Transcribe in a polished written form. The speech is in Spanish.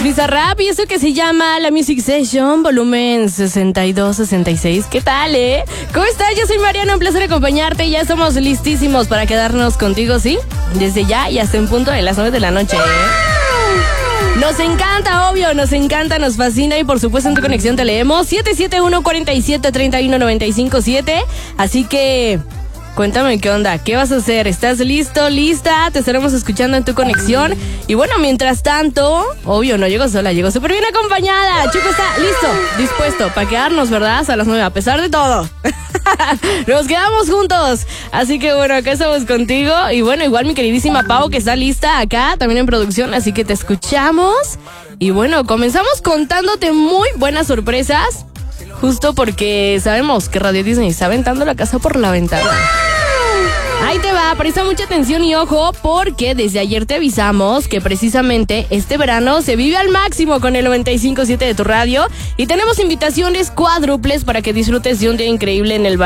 Bizarrap y eso que se llama la Music Session, volumen 62-66. ¿Qué tal, ¿Cómo estás? Yo soy Mariana, un placer acompañarte. Ya estamos listísimos para quedarnos contigo, ¿sí? Desde ya y hasta en punto de las 9 de la noche, Nos encanta, obvio, nos encanta, nos fascina y por supuesto en tu conexión te leemos 771-47-31-95-7. Así que cuéntame qué onda, qué vas a hacer, ¿estás listo, lista? Te estaremos escuchando en tu conexión. Y bueno, mientras tanto, obvio, no llego sola, llego súper bien acompañada. Chico está listo, dispuesto para quedarnos, ¿verdad? Hasta las 9, a pesar de todo. Nos quedamos juntos. Así que bueno, acá estamos contigo. Y bueno, igual mi queridísima Pau, que está lista acá, también en producción. Así que te escuchamos. Y bueno, comenzamos contándote muy buenas sorpresas. Justo porque sabemos que Radio Disney está aventando la casa por la ventana. Ahí te va, presta mucha atención y ojo, porque desde ayer te avisamos que precisamente este verano se vive al máximo con el 95.7 de tu radio y tenemos invitaciones cuádruples para que disfrutes de un día increíble en el